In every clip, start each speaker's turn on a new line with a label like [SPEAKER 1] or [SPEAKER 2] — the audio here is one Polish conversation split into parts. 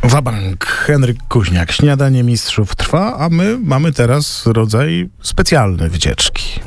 [SPEAKER 1] Wabank, Henryk Kuźniak. Śniadanie mistrzów trwa, a my mamy teraz rodzaj specjalny wycieczki.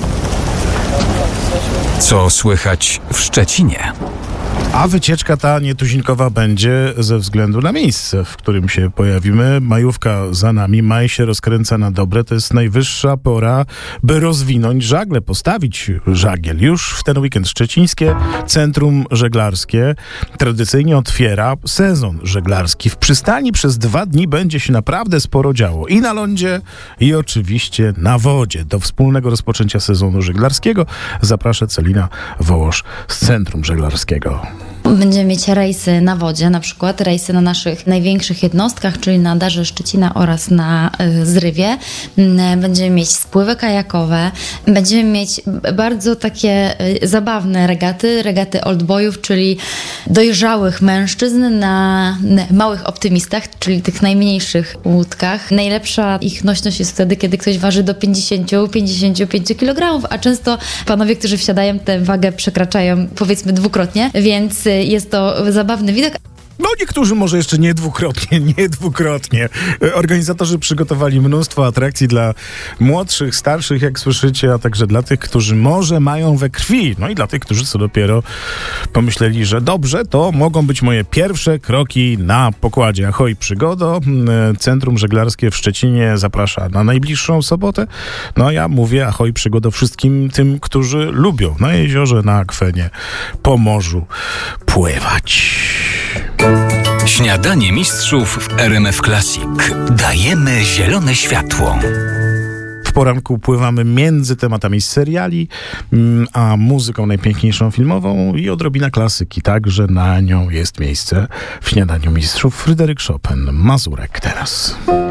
[SPEAKER 2] Co słychać w Szczecinie?
[SPEAKER 1] A wycieczka ta nietuzinkowa będzie ze względu na miejsce, w którym się pojawimy. Majówka za nami, maj się rozkręca na dobre. To jest najwyższa pora, by rozwinąć żagle, postawić żagiel. Już w ten weekend szczecińskie Centrum Żeglarskie tradycyjnie otwiera sezon żeglarski. W przystani przez 2 dni będzie się naprawdę sporo działo. I na lądzie, i oczywiście na wodzie. Do wspólnego rozpoczęcia sezonu żeglarskiego zaprasza Celina Wołosz z Centrum Żeglarskiego.
[SPEAKER 3] Będziemy mieć rejsy na wodzie, na przykład rejsy na naszych największych jednostkach, czyli na Darze Szczecina oraz na Zrywie. Będziemy mieć spływy kajakowe, będziemy mieć bardzo takie zabawne regaty oldboyów, czyli dojrzałych mężczyzn na małych optymistach, czyli tych najmniejszych łódkach. Najlepsza ich nośność jest wtedy, kiedy ktoś waży do 50-55 kg, a często panowie, którzy wsiadają, tę wagę przekraczają powiedzmy dwukrotnie, więc jest to zabawny widok.
[SPEAKER 1] No niektórzy może jeszcze nie dwukrotnie. Organizatorzy przygotowali mnóstwo atrakcji dla młodszych, starszych, jak słyszycie, a także dla tych, którzy może mają we krwi. No i dla tych, którzy co dopiero pomyśleli, że dobrze, to mogą być moje pierwsze kroki na pokładzie. Ahoj przygodo. Centrum Żeglarskie w Szczecinie zaprasza na najbliższą sobotę. No a ja mówię ahoj przygodo wszystkim tym, którzy lubią na jeziorze, na akwenie, po morzu pływać.
[SPEAKER 2] Śniadanie mistrzów w RMF Classic. Dajemy zielone światło.
[SPEAKER 1] W poranku pływamy między tematami z seriali, a muzyką najpiękniejszą filmową i odrobina klasyki. Także na nią jest miejsce w Śniadaniu mistrzów. Fryderyk Chopin, Mazurek teraz.